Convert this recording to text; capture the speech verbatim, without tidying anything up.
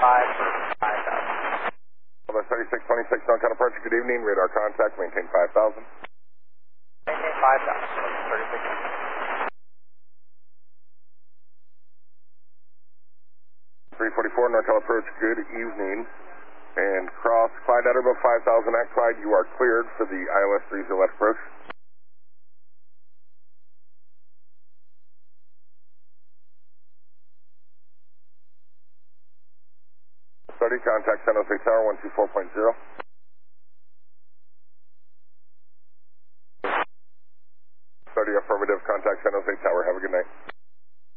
five for five thousand. Over thirty-six twenty-six, non-count approach, good evening, radar contact, maintain five thousand. Maintain five thousand, thirty-six. three forty-four, NorCal approach, good evening. And cross Clyde at about five thousand at Clyde, you are cleared for the I L S three zero left approach. thirty, contact San Jose Tower, one two four point zero.